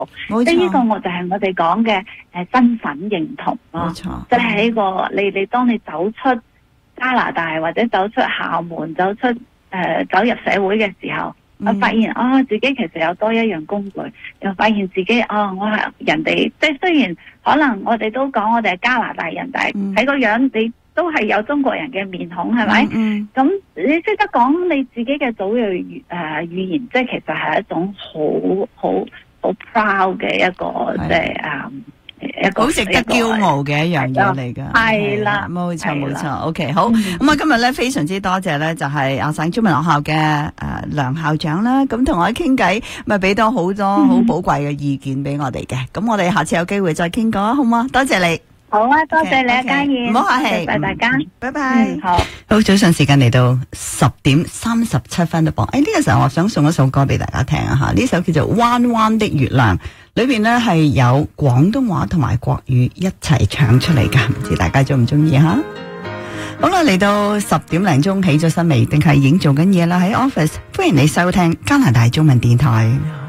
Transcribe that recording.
即係呢個我就係我哋講嘅身份認同咯。即係呢個你當你走出加拿大或者走出校門，走入社會嘅時候，我發現自己其實有多一樣工具，又發現自己我係人哋，即係雖然可能我哋都講我哋係加拿大人，但係睇個樣你都係有中國人嘅面孔，係咪？咁你識得講你自己嘅祖裔語言，即係其實係一種好 proud 嘅一個即係一個好值得驕傲嘅一樣嘢嚟㗎。係啦，冇錯。OK， 好。咁今日咧非常之多謝咧，就係亞省中文學校嘅梁校長啦。咁同我傾偈，咪俾到好多好寶貴嘅意見俾我哋嘅。咁我哋下次有機會再傾過，好嗎？多謝你。好啊，多謝你啊，嘉燕。唔好客氣，拜拜大家，拜拜。好，早上時間嚟到10:37啦噃。呢個時候我想送一首歌俾大家聽啊吓，呢首叫做《彎彎的月亮》，裏邊咧係有廣東話同埋國語一齊唱出嚟噶，唔知大家中唔中意吓？好啦，嚟到10點零鐘起咗身未？定係已經做緊嘢啦？喺 office，歡迎你收聽加拿大中文電台。